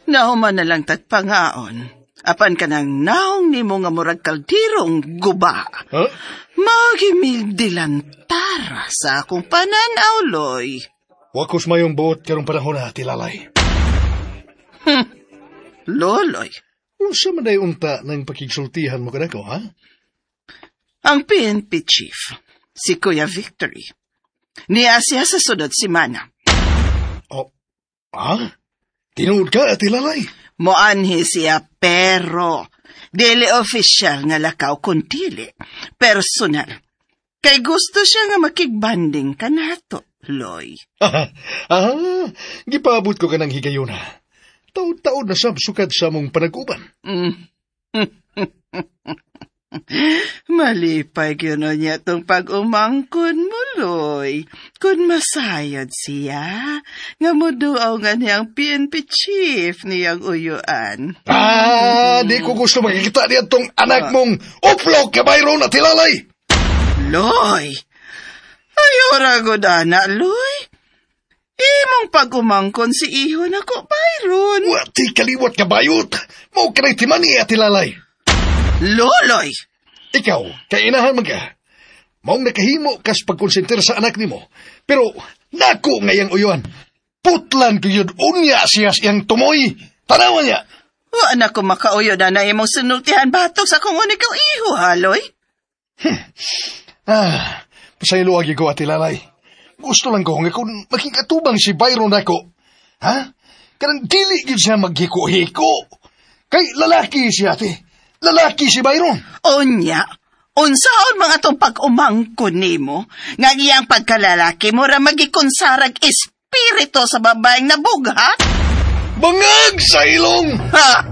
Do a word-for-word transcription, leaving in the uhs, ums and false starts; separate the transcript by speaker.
Speaker 1: Nahuman na lang tagpangaon. Apan ka nang naong ni mo nga murag kaldirong guba.
Speaker 2: Huh?
Speaker 1: Magimigdilantara sa akong pananaw, Loy.
Speaker 2: Wakos mayong buot karong panahon na, Tilalay.
Speaker 1: Hmm. Loloy.
Speaker 2: Unsa man ay unta ng pakigsultihan mo kanako, ha?
Speaker 1: Ang P N P chief, si Kuya Victory, niya siya sa sunod simana.
Speaker 2: Oh, ha? Tinuod ka, Tilalay?
Speaker 1: Moanhi siya pero dili official nga lakaw kuntili. Personal. Kay gusto siya nga makigbanding ka nato, Loy.
Speaker 2: Ah, ah, gipabot ko ka ng higayuna. Taon-taon na sab sukad sa mong panag-uban.
Speaker 1: Mm. Malipay yun niya itong pag-umangkon mo, Loy. Kung masayod siya, nga mo duaw nga niyang P N P chief niyang uyuan.
Speaker 2: Ah, di ko gusto makikita niya itong anak mong uplog ka Byron at Tilalay.
Speaker 1: Loy! Ay, oragod ana, Loy. Imong pag-umangkon si iho na ko, Byron.
Speaker 2: Wati kaliwat ka bayot. Mau ka na'y timani at Tilalay.
Speaker 1: Loloy!
Speaker 2: Ikaw, kainahan man ka. Maong nakahimo kas pagkonsentir sa anak nimo. Pero, nako ngayang uyuan. Putlan ko yun unya siya siyang tumoy. Tanawan niya.
Speaker 1: O anak ko makauyo na na imong sinultihan batok sa kung unikaw iho, haloy.
Speaker 2: Hmm. Ah, pasaylo agi ko at Tilalay. Gusto lang ko nga kung makikatubang si Byron ako. Ha? Karang dili yun siya maghiko-hiko. Kay lalaki siya, ate. Lalaki si Byron.
Speaker 1: Onya, unsaon mga tong pag-umangkon nimo, nga iyang pagkalalaki mo ra magikonsarag espirito sa babaeng nabughat?
Speaker 2: Bangag sa ilong!
Speaker 1: Ha!